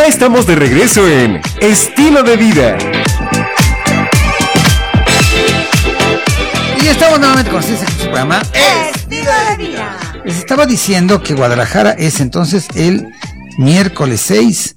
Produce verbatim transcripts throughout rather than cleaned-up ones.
Ya estamos de regreso en Estilo de Vida. Y estamos nuevamente con ustedes en su programa Estilo de Vida. Les estaba diciendo que Guadalajara es entonces el miércoles seis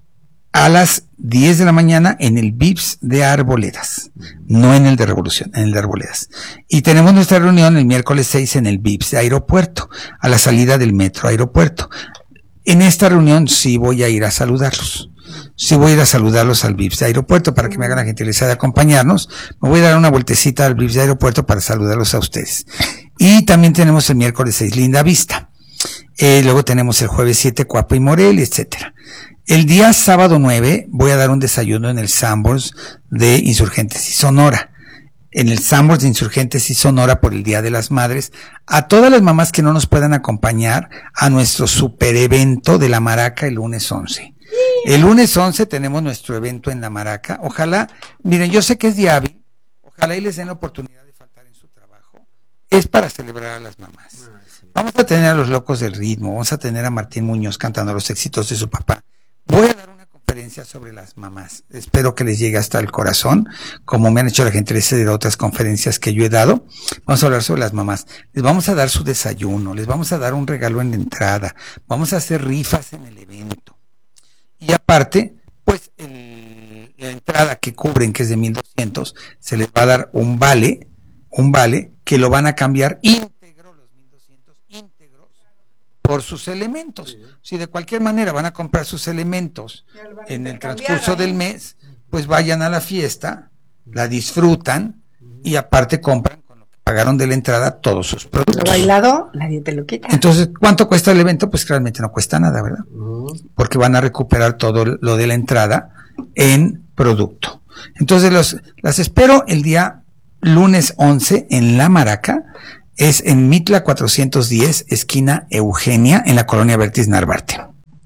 a las diez de la mañana en el Vips de Arboledas, no en el de Revolución, en el de Arboledas. Y tenemos nuestra reunión el miércoles seis en el Vips de Aeropuerto, a la salida del metro Aeropuerto. En esta reunión sí voy a ir a saludarlos. Sí voy a ir a saludarlos al Vips de Aeropuerto para que me hagan la gentileza de acompañarnos. Me voy a dar una vueltecita al Vips de Aeropuerto para saludarlos a ustedes. Y también tenemos el miércoles seis Linda Vista. Eh, luego tenemos el jueves siete Coapa y Morelia, etcétera. El día sábado nueve voy a dar un desayuno en el Sanborns de Insurgentes y Sonora. En el Sanborns de Insurgentes y Sonora por el Día de las Madres, a todas las mamás que no nos puedan acompañar a nuestro super evento de la Maraca el lunes once. El lunes once tenemos nuestro evento en la Maraca. Ojalá, miren, yo sé que es día hábil, ojalá y les den la oportunidad de faltar en su trabajo. Es para celebrar a las mamás. Vamos a tener a los locos del ritmo, vamos a tener a Martín Muñoz cantando los éxitos de su papá. Voy a dar una conferencia sobre las mamás. Espero que les llegue hasta el corazón, como me han hecho la gentileza de otras conferencias que yo he dado. Vamos a hablar sobre las mamás. Les vamos a dar su desayuno, les vamos a dar un regalo en la entrada, vamos a hacer rifas en el evento. Y aparte, pues el, la entrada que cubren, que es de mil doscientos, se les va a dar un vale, un vale que lo van a cambiar íntegro, los mil doscientos íntegros, por sus elementos. Si de cualquier manera van a comprar sus elementos en el transcurso del mes, pues vayan a la fiesta, la disfrutan y aparte compran con lo que pagaron de la entrada todos sus productos. Lo bailado, nadie te lo quita. Entonces, ¿cuánto cuesta el evento? Pues realmente no cuesta nada, ¿verdad? Porque van a recuperar todo lo de la entrada en producto. Entonces, los, las espero el día lunes once en La Maraca. Es en Mitla cuatrocientos diez, esquina Eugenia, en la colonia Bertis Narvarte.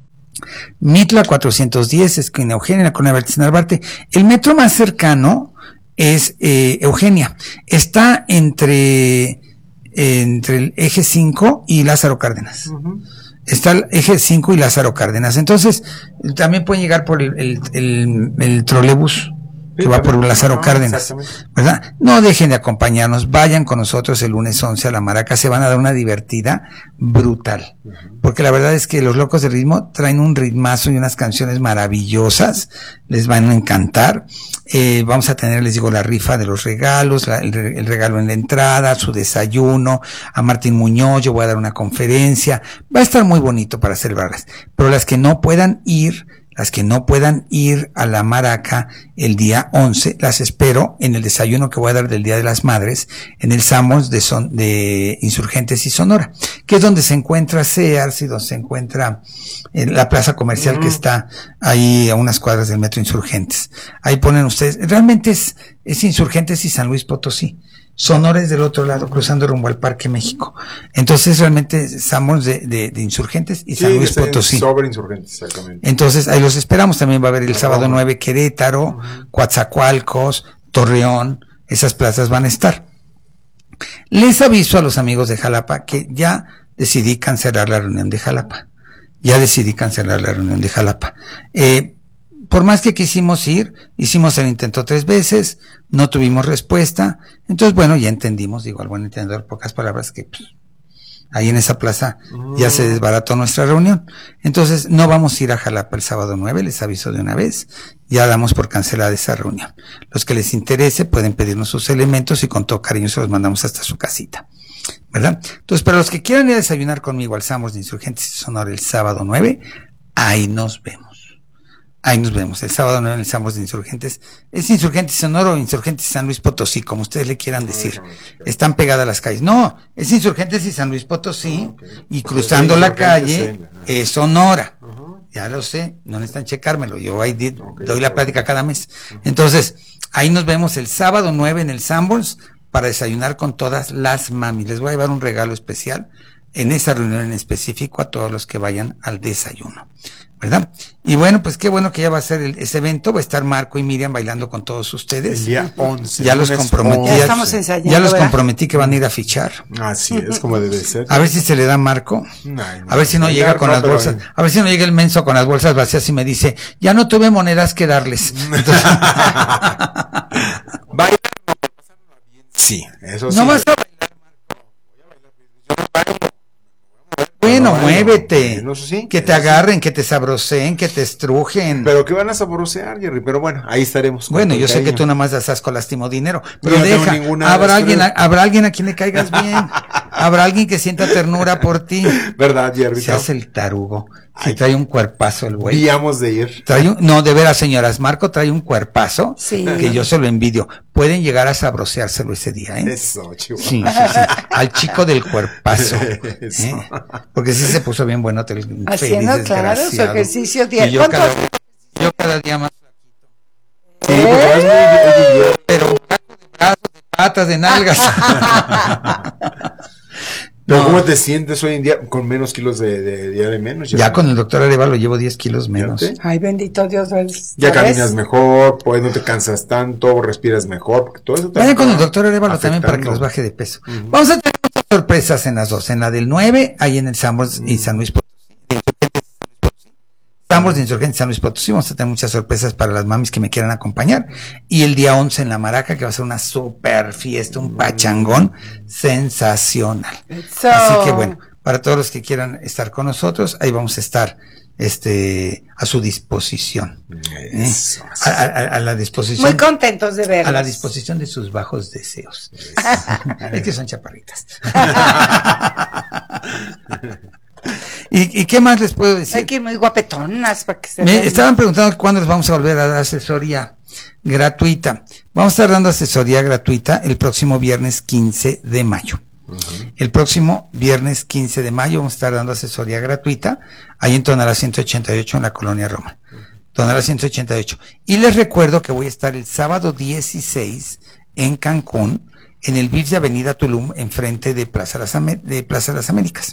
Mitla cuatrocientos diez, esquina Eugenia, en la colonia Bertis Narvarte. El metro más cercano es eh, Eugenia. Está entre, entre el eje cinco y Lázaro Cárdenas. Uh-huh. Está el eje cinco y Lázaro Cárdenas. Entonces, también pueden llegar por el, el, el, el trolebús que sí, va por Lázaro no, Cárdenas, ¿verdad? No dejen de acompañarnos, vayan con nosotros el lunes once a La Maraca, se van a dar una divertida brutal, uh-huh. Porque la verdad es que los locos de ritmo traen un ritmazo y unas canciones maravillosas, les van a encantar. Eh, vamos a tener, les digo, la rifa de los regalos, la, el, el regalo en la entrada, su desayuno, a Martín Muñoz, yo voy a dar una conferencia, va a estar muy bonito para celebrarlas, pero las que no puedan ir, Las que no puedan ir a La Maraca el día once, las espero en el desayuno que voy a dar del Día de las Madres, en el Sanborns de, Son, de Insurgentes y Sonora, que es donde se encuentra Sears y donde se encuentra eh, la plaza comercial uh-huh. que está ahí a unas cuadras del Metro Insurgentes. Ahí ponen ustedes, realmente es, es Insurgentes y San Luis Potosí. Sonora es del otro lado, cruzando rumbo al Parque México. Entonces, realmente, Sanborns de, de, de Insurgentes y San sí, Luis Potosí. Sobre Insurgentes, exactamente. Entonces, ahí los esperamos. También va a haber el sábado nueve Querétaro, uh-huh. Coatzacoalcos, Torreón. Esas plazas van a estar. Les aviso a los amigos de Jalapa que ya decidí cancelar la reunión de Jalapa. Ya decidí cancelar la reunión de Jalapa. Eh, Por más que quisimos ir, hicimos el intento tres veces, no tuvimos respuesta, entonces bueno, ya entendimos, digo, al buen entendedor, pocas palabras, que pues, ahí en esa plaza ya se desbarató nuestra reunión. Entonces no vamos a ir a Jalapa el sábado nueve, les aviso de una vez, ya damos por cancelada esa reunión. Los que les interese pueden pedirnos sus elementos y con todo cariño se los mandamos hasta su casita, ¿verdad? Entonces, para los que quieran ir a desayunar conmigo al Sanborns de Insurgentes y Sonora el sábado nueve, ahí nos vemos. Ahí nos vemos, el sábado nueve en el Sanborns de Insurgentes. Es Insurgentes Sonora o Insurgentes San Luis Potosí, como ustedes le quieran decir. Están pegadas las calles. No, es Insurgentes y San Luis Potosí, okay. Y cruzando la calle es Sonora. Uh-huh. Ya lo sé, no necesitan checármelo, yo ahí di, okay, doy la plática cada mes. Uh-huh. Entonces, ahí nos vemos el sábado nueve en el Sanborns para desayunar con todas las mami. Les voy a llevar un regalo especial en esa reunión en específico a todos los que vayan al desayuno, ¿verdad? Y bueno, pues qué bueno que ya va a ser el, ese evento, va a estar Marco y Miriam bailando con todos ustedes. El día once. Ya los comprometí. Ya estamos ensayando, Ya los ¿verdad? comprometí que van a ir a fichar. Así es, como debe ser. A ver si se le da a Marco. Ay, no, A ver si no no, llega con no, las pero- bolsas. A ver si no llega el menso con las bolsas vacías y me dice, ya no tuve monedas que darles. Entonces, Bailar, no, pasárnosla bien. Sí, eso sí. no vas a bailar, Bueno, No, muévete. no, eso sí, que te eso sí. agarren, que te sabroseen, que te estrujen. Pero que van a saborosear, Jerry. Pero bueno, ahí estaremos. Bueno, con yo todo sé que cariño. tú nada más das asco, lastimo dinero, pero Yo no tengo deja, ninguna habrá de las alguien, tres. habrá alguien a quien le caigas bien, habrá alguien que sienta ternura por ti. ¿Verdad, Jerry? Se hace el tarugo, si Ay. trae un cuerpazo el güey. Víamos de ir. Trae un- no, de veras, señoras, Marco trae un cuerpazo Sí. que yo se lo envidio. Pueden llegar a sabroseárselo ese día, ¿eh? Eso, chihuahua. Sí, sí, sí. Al chico del cuerpazo. Eso. ¿eh? Porque sí se puso bien bueno el Haciendo, feliz claro, su desgraciado. ejercicio Y diario. yo ¿Cuántos? cada, yo cada día más. Sí, porque vas muy bien. Pero de brazos, de patas, de nalgas. Pero No. ¿cómo te sientes hoy en día con menos kilos de, de día de menos? Ya con el doctor Arevalo llevo diez kilos menos. Fíjate. Ay, bendito Dios. ¿ves? Ya ¿Sabes? caminas mejor, pues no te cansas tanto, respiras mejor, porque todo eso te Vayan está con el doctor Arevalo también para que afectando. los baje de peso. Vamos a tener muchas sorpresas en las dos. En la del nueve, ahí en el Sanborns y San Luis Potosí. Sanborns de Insurgentes San Luis Potosí. Vamos a tener muchas sorpresas para las mamis que me quieran acompañar. Y el día once en La Maraca, que va a ser una super fiesta, un pachangón sensacional. Eso. Así que bueno, para todos los que quieran estar con nosotros, ahí vamos a estar este a su disposición. ¿eh? Eso, A, a- a la disposición. Muy contentos de verlos. A la disposición de sus bajos deseos. Es que son chaparritas. ¿Y, ¿Y qué más les puedo decir? Hay que ir muy guapetonas para que se Me vean. estaban preguntando cuándo les vamos a volver a dar asesoría gratuita. Vamos a estar dando asesoría gratuita el próximo viernes quince de mayo. El próximo viernes quince de mayo vamos a estar dando asesoría gratuita ahí en Tonalá ciento ochenta y ocho en la Colonia Roma. Tonalá ciento ochenta y ocho. Y les recuerdo que voy a estar el sábado dieciséis en Cancún, en el V I P de Avenida Tulum, enfrente de Plaza Las, Amé- de Plaza Las Américas.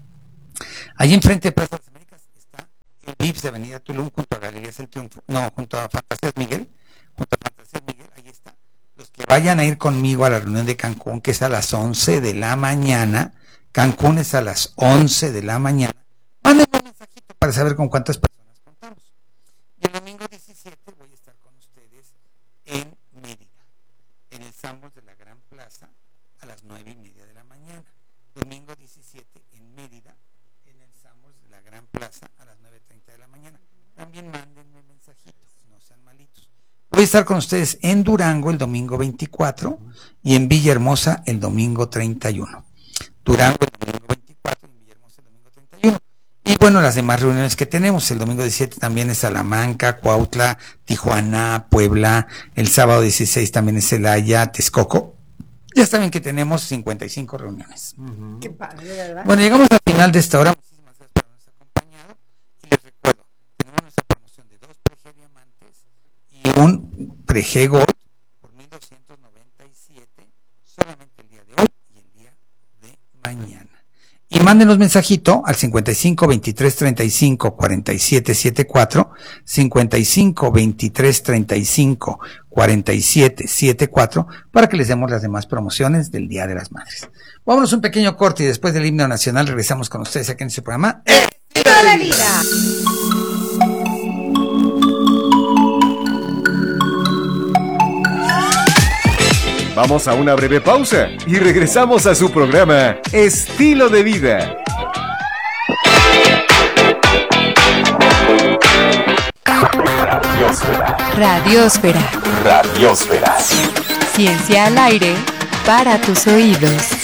Ahí enfrente de Plaza Las Américas está el V I P de Avenida Tulum junto a Galerías El Triunfo, no, junto a Fantasías Miguel, junto a Fantasías Miguel, ahí está. Los que vayan a ir conmigo a la reunión de Cancún, que es a las once de la mañana, Cancún es a las once de la mañana, mándenme un mensajito para saber con cuántas personas contamos. Y el domingo diecisiete voy a estar con ustedes en Mérida, en el Sanborns de la Gran Plaza, a las nueve y media de la mañana. Domingo diecisiete en Mérida, en el Sanborns de la Gran Plaza, a las nueve treinta de la mañana. También mándenme mensajitos, no sean malitos. Voy a estar con ustedes en Durango el domingo veinticuatro y en Villahermosa el domingo treinta y uno. Durango el domingo veinticuatro y en Villahermosa el domingo treinta y uno. Y bueno, las demás reuniones que tenemos, el domingo diecisiete también es Salamanca, Cuautla, Tijuana, Puebla, el sábado dieciséis también es Celaya, Texcoco. Ya saben que tenemos cincuenta y cinco reuniones. Qué padre, ¿verdad? Bueno, llegamos al final de esta hora. Muchísimas gracias por habernos acompañado. Y les recuerdo, tenemos nuestra promoción de dos Prege Diamantes y un Prege Gold por mil doscientos noventa y siete solamente el día de hoy y el día de mañana. Y mándenos mensajito al cincuenta y cinco veintitrés treinta y cinco cuarenta y siete setenta y cuatro, cincuenta y cinco veintitrés treinta y cinco cuarenta y siete setenta y cuatro, para que les demos las demás promociones del Día de las Madres. Vámonos un pequeño corte y después del himno nacional regresamos con ustedes aquí en este programa. ¡Viva la vida! Vamos a una breve pausa y regresamos a su programa Estilo de Vida. Radiosfera. Radiosfera. Ciencia al aire para tus oídos.